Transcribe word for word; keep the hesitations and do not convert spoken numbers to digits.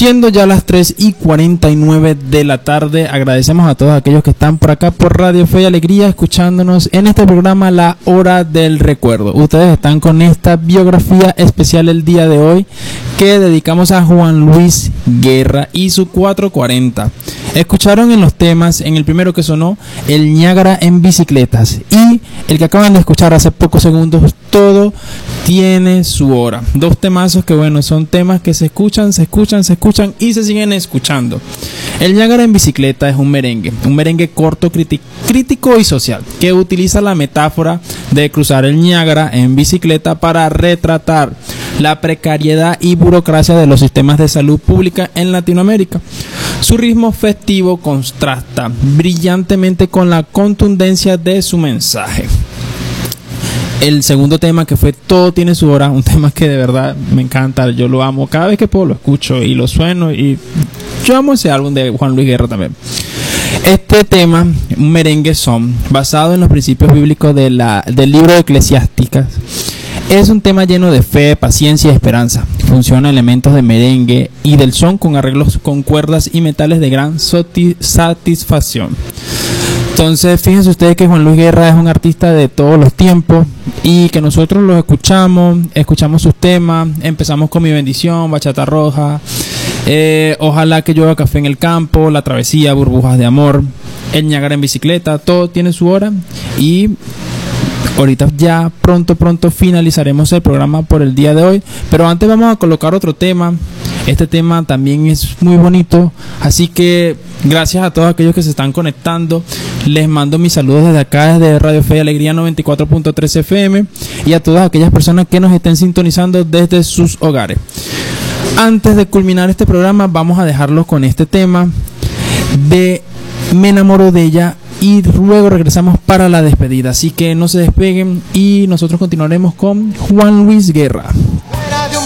Siendo ya las tres y cuarenta y nueve de la tarde, agradecemos a todos aquellos que están por acá por Radio Fe y Alegría escuchándonos en este programa La Hora del Recuerdo. Ustedes están con esta biografía especial el día de hoy que dedicamos a Juan Luis Guerra y su cuatrocientos cuarenta. Escucharon en los temas, en el primero que sonó, el Niágara en bicicletas, y el que acaban de escuchar hace pocos segundos, Todo tiene su hora. Dos temazos que, bueno, son temas que se escuchan, se escuchan, se escuchan y se siguen escuchando. El Niágara en bicicleta es un merengue, un merengue corto, crítico y social, que utiliza la metáfora de cruzar el Niágara en bicicleta para retratar la precariedad y burocracia de los sistemas de salud pública en Latinoamérica. Su ritmo festivo contrasta brillantemente con la contundencia de su mensaje. El segundo tema, que fue Todo tiene su hora, un tema que de verdad me encanta, yo lo amo, cada vez que puedo lo escucho y lo sueno, y yo amo ese álbum de Juan Luis Guerra también. Este tema, un merengue son, basado en los principios bíblicos de la, del libro de Eclesiásticas, es un tema lleno de fe, paciencia y esperanza. Funciona elementos de merengue y del son con arreglos con cuerdas y metales de gran satisfacción. Entonces, fíjense ustedes que Juan Luis Guerra es un artista de todos los tiempos y que nosotros los escuchamos, escuchamos sus temas, empezamos con Mi Bendición, Bachata Roja, eh, Ojalá que llueva café en el campo, La Travesía, Burbujas de Amor, El Niágara en bicicleta, todo tiene su hora. Y ahorita ya pronto, pronto finalizaremos el programa por el día de hoy, pero antes vamos a colocar otro tema. Este tema también es muy bonito, así que gracias a todos aquellos que se están conectando. Les mando mis saludos desde acá, desde Radio Fe y Alegría noventa y cuatro punto tres F M, y a todas aquellas personas que nos estén sintonizando desde sus hogares. Antes de culminar este programa, vamos a dejarlos con este tema de Me enamoro de ella, y luego regresamos para la despedida. Así que no se despeguen y nosotros continuaremos con Juan Luis Guerra.